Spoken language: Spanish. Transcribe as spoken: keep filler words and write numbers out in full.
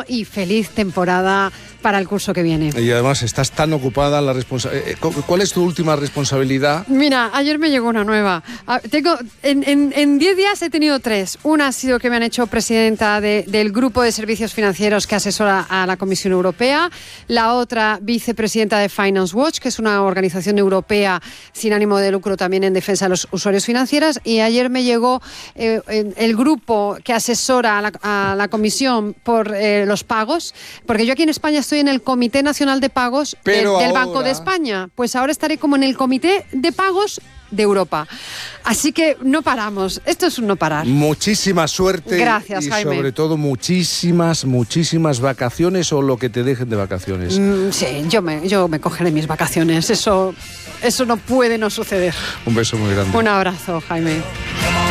y feliz temporada para el curso que viene. Y además estás tan ocupada, la responsa- eh, ¿cuál es tu última responsabilidad? Mira, ayer me llegó una nueva. Ah, Tengo, en, en, en diez días he tenido tres. Una ha sido que me han hecho presidenta de, del grupo de servicios financieros que asesora a la Comisión Europea. La otra, vicepresidenta de Finance Watch, que es una organización europea sin ánimo de lucro también en defensa de los usuarios financieros. Y ayer me llegó eh, el grupo que asesora a la, a la Comisión por eh, los pagos, porque yo aquí en España estoy en el Comité Nacional de Pagos de, del ahora... Banco de España. Pues ahora estaré como en el Comité de Pagos de Europa. Así que no paramos. Esto es un no parar. Muchísima suerte. Gracias, y Jaime. sobre todo muchísimas, muchísimas vacaciones o lo que te dejen de vacaciones. Mm, sí, yo me, yo me cogeré mis vacaciones. Eso, eso no puede no suceder. Un beso muy grande. Un abrazo, Jaime.